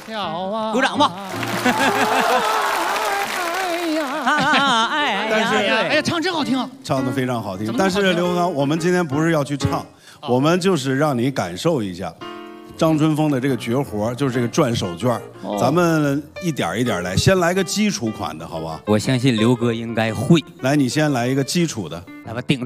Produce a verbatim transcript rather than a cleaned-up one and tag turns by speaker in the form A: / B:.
A: 跳啊！
B: 鼓掌吧！
A: 哎呀，
B: 哎哎
A: 但是哎呀，唱真好听啊！
C: 唱得非常好听。但是刘文刚，我们今天不是要去唱，我们就是让你感受一下张春风的这个绝活，就是这个转手绢。咱们一点一点来，先来个基础款的，好吧？
B: 我相信刘哥应该会。
C: 来，你先来一个基础的。
B: 来吧，顶。